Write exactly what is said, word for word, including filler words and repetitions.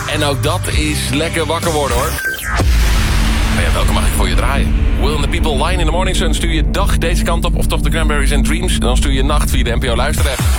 En ook dat is lekker wakker worden, hoor. Maar ja, welke mag ik voor je draaien? Will and the People, Line in the Morning Sun. Stuur je dag deze kant op, of toch de Cranberries and Dreams. Dan stuur je nacht via de N P O Luisterapp.